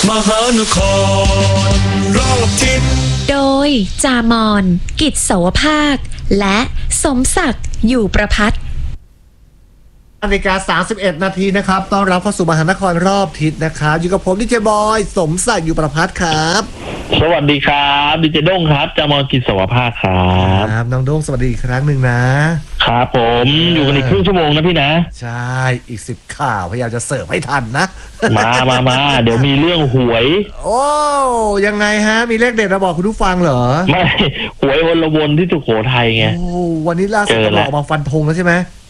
มหานครรอบทิศโดยจามอนกิจเสาวภาคและสมศักดิ์อยู่ประพัฒน์นาฬิกา 31 นาทีนะครับต้อนรับเข้าสู่มหานครรอบทิศนะครับอยู่กับผมดีเจบอยสมศักดิ์อยู่ประพัฒน์ครับสวัสดีครับดีเจด้งครับจามอนกิจเสาวภาคครับน้องโด้งสวัสดีอีกครั้งหนึ่งนะครับผมอยู่กันอีกครึ่งชั่วโมงนะพี่นะใช่อีก10ข่าวพยายามจะเสิร์ฟให้ทันนะมาเดี๋ยวมีเรื่องหวยโอ้ยังไงฮะมีเลขเด็ดมาบอกคุณผู้ฟังเหรอไม่หวยวนละวนที่สุโขทัยไงโอ้วันนี้ล่าสุดออกมาฟันธงแล้วใช่ไหม